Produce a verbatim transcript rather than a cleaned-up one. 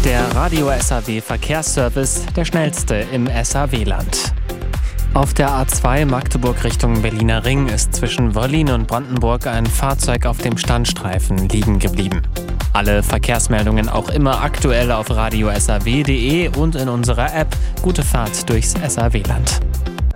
Der Radio S A W Verkehrsservice, der schnellste im S A W-Land. Auf der A zwei Magdeburg Richtung Berliner Ring ist zwischen Wollin und Brandenburg ein Fahrzeug auf dem Standstreifen liegen geblieben. Alle Verkehrsmeldungen auch immer aktuell auf radio s a w punkt d e und in unserer App. Gute Fahrt durchs S A W-Land.